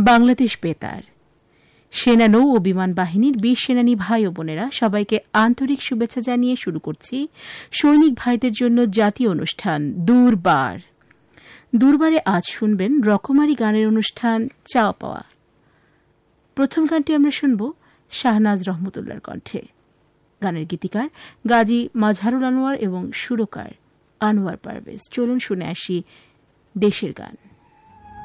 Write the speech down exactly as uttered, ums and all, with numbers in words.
বাংলাদেশ বেতার। সেনা নৌ ও বিমান বাহিনীর বীর সেনানী ভাই ও বোনেরা, সবাইকে আন্তরিক শুভেচ্ছা জানিয়ে শুরু করছি সৈনিক ভাইদের জন্য জাতীয় অনুষ্ঠান দুর্বার। দুর্বারে আজ শুনবেন রকমারি গানের অনুষ্ঠান চাওয়া পাওয়া। প্রথম গানটি আমরা শুনব শাহনাজ রহমতুল্লাহর কণ্ঠে। গানের গীতিকার গাজী মাজহারুল আনোয়ার এবং সুরকার আনোয়ার পারভেজ। চলুন শুনে আসি দেশের গান।